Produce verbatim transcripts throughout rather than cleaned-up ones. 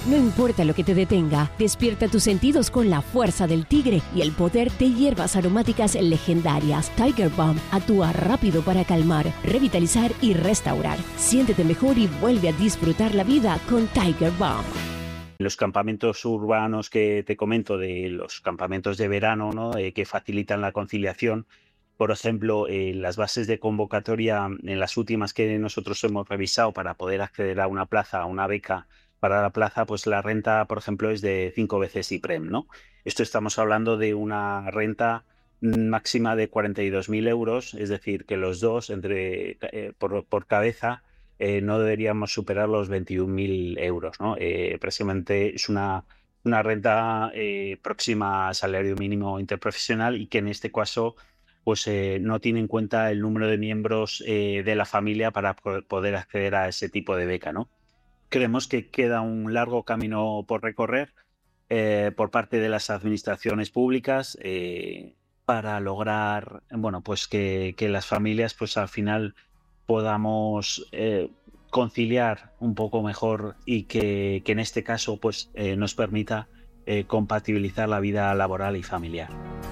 No importa lo que te detenga, despierta tus sentidos con la fuerza del tigre y el poder de hierbas aromáticas legendarias. Tiger Balm actúa rápido para calmar, revitalizar y restaurar. Siéntete mejor y vuelve a disfrutar la vida con Tiger Balm. Los campamentos urbanos que te comento, de los campamentos de verano, ¿no? Eh, que facilitan la conciliación. Por ejemplo, eh, las bases de convocatoria, en las últimas que nosotros hemos revisado para poder acceder a una plaza, a una beca para la plaza, pues la renta, por ejemplo, es de cinco veces IPREM, ¿no? Esto estamos hablando de una renta máxima de cuarenta y dos mil euros, es decir, que los dos entre eh, por, por cabeza Eh, no deberíamos superar los veintiún mil euros, ¿no? Eh, precisamente es una, una renta eh, próxima al salario mínimo interprofesional y que en este caso pues, eh, no tiene en cuenta el número de miembros eh, de la familia para poder acceder a ese tipo de beca, ¿no? Creemos que queda un largo camino por recorrer eh, por parte de las administraciones públicas eh, para lograr, bueno, pues que, que las familias pues al final podamos eh, conciliar un poco mejor y que, que en este caso pues eh, nos permita eh, compatibilizar la vida laboral y familiar.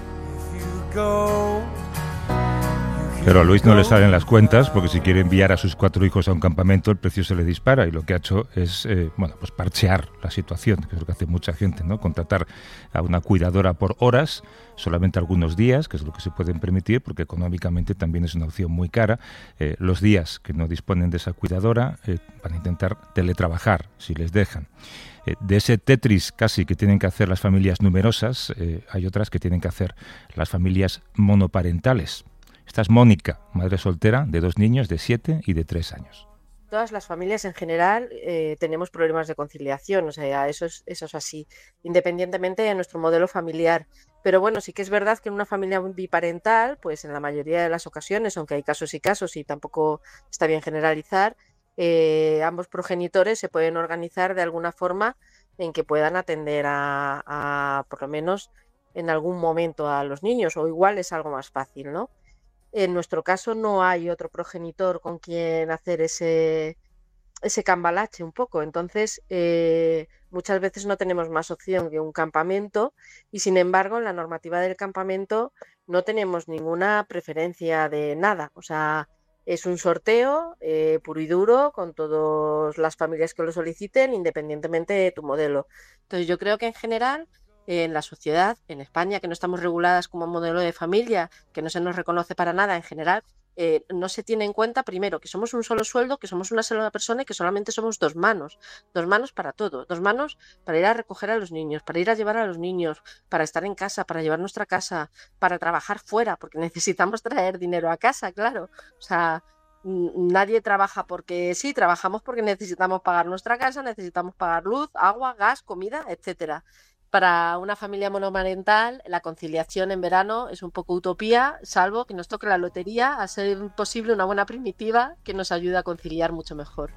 Pero a Luis no le salen las cuentas porque si quiere enviar a sus cuatro hijos a un campamento el precio se le dispara y lo que ha hecho es eh, bueno, pues parchear la situación, que es lo que hace mucha gente, ¿no? Contratar a una cuidadora por horas, solamente algunos días, que es lo que se pueden permitir porque económicamente también es una opción muy cara. Eh, los días que no disponen de esa cuidadora eh, van a intentar teletrabajar si les dejan. Eh, de ese Tetris casi que tienen que hacer las familias numerosas, eh, hay otras que tienen que hacer las familias monoparentales. Esta es Mónica, madre soltera de dos niños de siete y de tres años. Todas las familias en general eh, tenemos problemas de conciliación, o sea, eso es, eso es así, independientemente de nuestro modelo familiar. Pero bueno, sí que es verdad que en una familia biparental, pues en la mayoría de las ocasiones, aunque hay casos y casos y tampoco está bien generalizar, eh, ambos progenitores se pueden organizar de alguna forma en que puedan atender a, a, por lo menos en algún momento a los niños, o igual es algo más fácil, ¿no? En nuestro caso no hay otro progenitor con quien hacer ese, ese cambalache un poco, entonces eh, muchas veces no tenemos más opción que un campamento y sin embargo en la normativa del campamento no tenemos ninguna preferencia de nada, o sea, es un sorteo eh, puro y duro con todas las familias que lo soliciten independientemente de tu modelo. Entonces yo creo que en general en la sociedad, en España, que no estamos reguladas como modelo de familia, que no se nos reconoce para nada en general, eh, no se tiene en cuenta, primero, que somos un solo sueldo, que somos una sola persona y que solamente somos dos manos, dos manos para todo, dos manos para ir a recoger a los niños, para ir a llevar a los niños, para estar en casa, para llevar nuestra casa, para trabajar fuera, porque necesitamos traer dinero a casa, claro, o sea, nadie trabaja porque sí, trabajamos porque necesitamos pagar nuestra casa, necesitamos pagar luz, agua, gas, comida, etcétera. Para una familia monomarental, la conciliación en verano es un poco utopía, salvo que nos toque la lotería, a ser posible una buena primitiva que nos ayude a conciliar mucho mejor.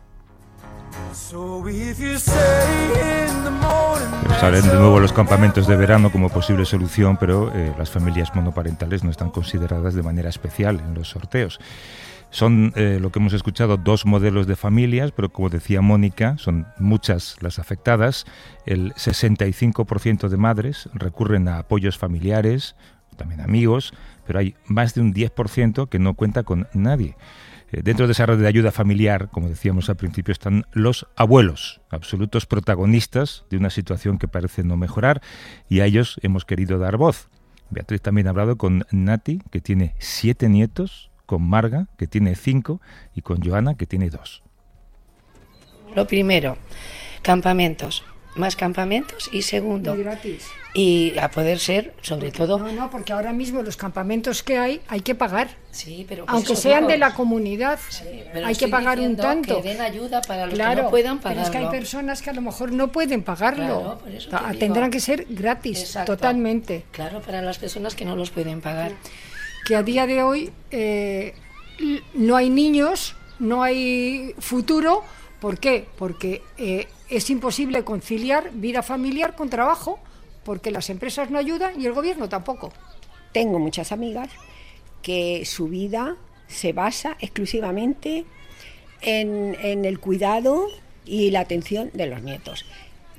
Salen de nuevo los campamentos de verano como posible solución, pero eh, las familias monoparentales no están consideradas de manera especial en los sorteos. Son, eh, lo que hemos escuchado, dos modelos de familias, pero como decía Mónica, son muchas las afectadas. El sesenta y cinco por ciento de madres recurren a apoyos familiares, también amigos, pero hay más de un diez por ciento que no cuenta con nadie. Eh, dentro de esa red de ayuda familiar, como decíamos al principio, están los abuelos, absolutos protagonistas de una situación que parece no mejorar, y a ellos hemos querido dar voz. Beatriz también ha hablado con Nati, que tiene siete nietos, con Marga, que tiene cinco, y con Joana, que tiene dos. Lo primero, campamentos, más campamentos, y segundo, y gratis. Y a poder ser, sobre porque, todo... No, no, porque ahora mismo los campamentos que hay, hay que pagar. Sí, pero... Pues aunque eso, sean digo, de la comunidad, sí, hay que pagar un tanto. Que den ayuda para los claro, que no puedan pagarlo. Pero es que hay personas que a lo mejor no pueden pagarlo. Claro, por eso te Tendrán digo. que ser gratis, Exacto. Totalmente. Claro, para las personas que no los pueden pagar. Que a día de hoy eh, no hay niños, no hay futuro. ¿Por qué? Porque eh, es imposible conciliar vida familiar con trabajo, porque las empresas no ayudan y el gobierno tampoco. Tengo muchas amigas que su vida se basa exclusivamente en, en el cuidado y la atención de los nietos.